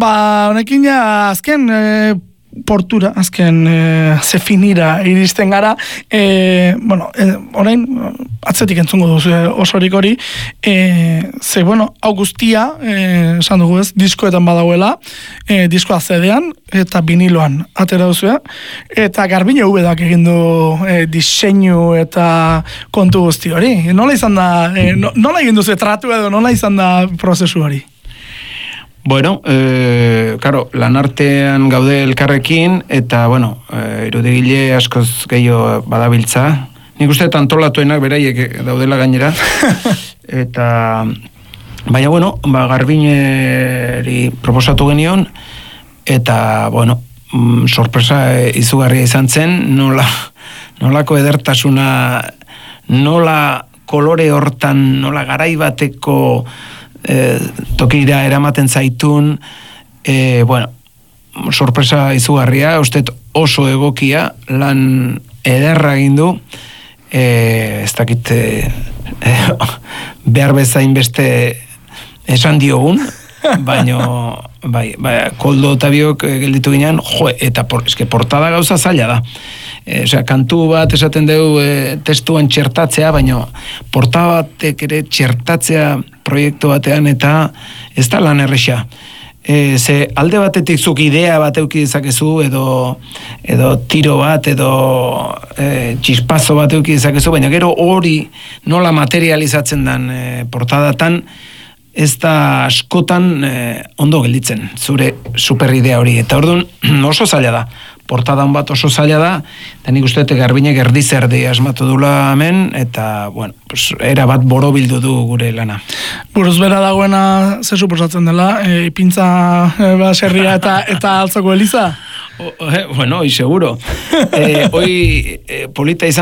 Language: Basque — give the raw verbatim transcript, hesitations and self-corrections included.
ba, honekin ja azken e, portura, azken e, zefinira iristen gara, e, bueno, e, orain, atzetik entzungo duzu e, osorik hori, e, ze, bueno, hau guztia, e, esan dugu ez, diskoetan badauela, e, diskoa zedean, eta biniloan atera duzua, eta Garbine Ubedak egin du e, diseinu eta kontu guzti hori. Nola izan da, e, no, nola egin duzu tratu edo, nola izan da prozesu hori? Bueno, eh, claro, lanartean gaude elkarrekin, eta, bueno, eh, irudigile askoz gehiago badabiltza. Nik uste antolatuenak beraiek daudela gainera. Eta, baina, bueno, ba, Garbineri proposatu genion, eta, bueno, mm, sorpresa izugarria izan zen, nola, nolako edertasuna, nola kolore hortan, nola garaibateko E, tokira eramaten zaitun, e, bueno, sorpresa izugarria, uste oso egokia, lan ederra egin du, e, ez dakit e, e, behar bezain beste esan diogun, baino bai, bai, Koldo eta biok gelditu ginean, jo, eta por, eske portada gauza zaila da. E, osea, kantu bat esaten dugu e, testuan txertatzea, baina portada batek ere txertatzea proiektu batean, eta ez da lan erresa. E, ze alde batetik zuk idea bat euki dezakezu, edo, edo tiro bat, edo e, txispazo bat euki dezakezu, baina gero hori nola materializatzen den e, portadatan, ez da askotan e, ondo gelditzen, zure superidea hori. Eta orduan oso zaila da. Portadan bat oso zaila da, eta nik uste Garbinek erdizerdi asmatu dula hemen, eta, bueno, pues, era bat borobildu du gure lana. Buruz bera dagoena ze suposatzen dela, e, ipintza e, baserria eta, eta altzoko eliza? O, eh, bueno, hoi seguro. Eh, hoi eh, polita izan